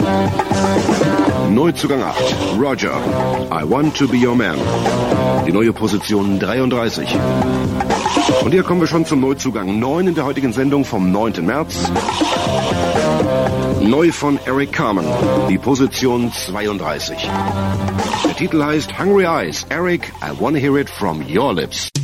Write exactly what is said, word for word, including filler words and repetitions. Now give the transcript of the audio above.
Neuzugang acht, Roger, I Want to Be Your Man. Die neue Position dreiunddreißig. Und hier kommen wir schon zum Neuzugang neun in der heutigen Sendung vom neunten März. Neu von Eric Carmen, die Position zweiunddreißig. Der Titel heißt Hungry Eyes. Eric, I Wanna Hear It From Your Lips.